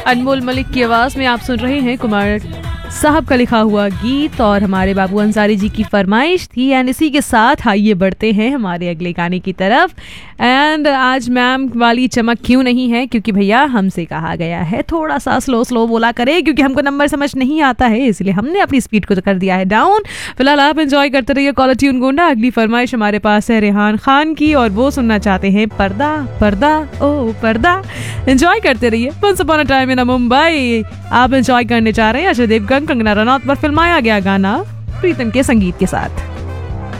अनमोल मलिक की आवाज में आप सुन रहे हैं कुमार साहब का लिखा हुआ गीत और हमारे बाबू अंसारी जी की फरमाइश थी। एंड इसी के साथ आइए बढ़ते हैं हमारे अगले गाने की तरफ। एंड आज मैम वाली चमक क्यों नहीं है, क्योंकि भैया हमसे कहा गया है थोड़ा सा स्लो स्लो बोला करें, क्योंकि हमको नंबर समझ नहीं आता है, इसलिए हमने अपनी स्पीड को कर दिया है डाउन। फिलहाल आप एंजॉय करते रहिए कॉलर ट्यून गोंडा। अगली फरमाइश हमारे पास है रेहान खान की और वो सुनना चाहते हैं पर्दा पर्दा ओ पर्दा। एंजॉय करते रहिए once upon a time in Mumbai. आप एंजॉय करने जा रहे हैं अजय देवगन कंगना रनौत पर फिल्माया गया गाना प्रीतम के संगीत के साथ।